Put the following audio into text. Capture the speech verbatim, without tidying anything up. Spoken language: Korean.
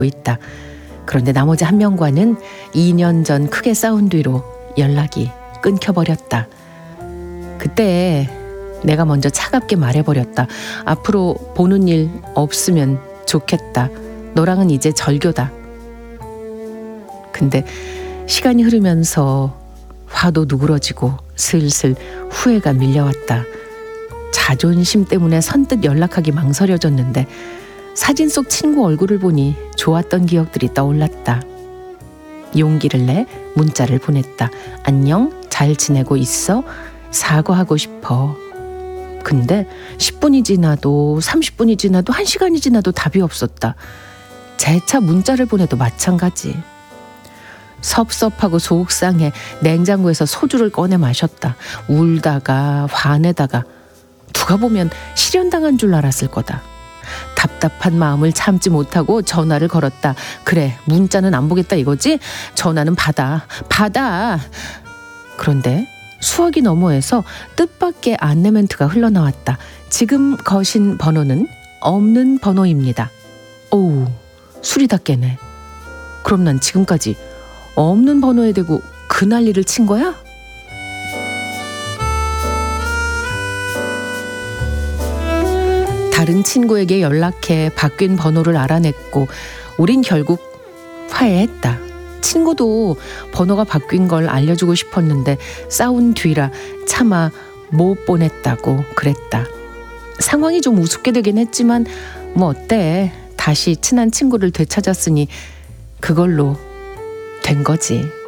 있다. 그런데 나머지 한 명과는 이 년 전 크게 싸운 뒤로 연락이 끊겨버렸다. 그때 내가 먼저 차갑게 말해버렸다. 앞으로 보는 일 없으면 좋겠다. 너랑은 이제 절교다. 근데 시간이 흐르면서 화도 누그러지고 슬슬 후회가 밀려왔다. 자존심 때문에 선뜻 연락하기 망설여졌는데 사진 속 친구 얼굴을 보니 좋았던 기억들이 떠올랐다. 용기를 내 문자를 보냈다. 안녕, 잘 지내고 있어? 사과하고 싶어. 근데 십 분이 지나도 삼십 분이 지나도 한 시간이 지나도 답이 없었다. 재차 문자를 보내도 마찬가지. 섭섭하고 속상해 냉장고에서 소주를 꺼내 마셨다. 울다가 화내다가 누가 보면 실연당한 줄 알았을 거다. 답답한 마음을 참지 못하고 전화를 걸었다. 그래, 문자는 안 보겠다 이거지? 전화는 받아. 받아. 그런데 수화기 너머에서 뜻밖의 안내 멘트가 흘러나왔다. 지금 거신 번호는 없는 번호입니다. 오우, 술이 다 깨네. 그럼 난 지금까지 없는 번호에 대고 그 난리를 친 거야? 다른 친구에게 연락해 바뀐 번호를 알아냈고 우린 결국 화해했다. 친구도 번호가 바뀐 걸 알려주고 싶었는데 싸운 뒤라 차마 못 보냈다고 그랬다. 상황이 좀 우습게 되긴 했지만 뭐 어때? 다시 친한 친구를 되찾았으니 그걸로 된 거지.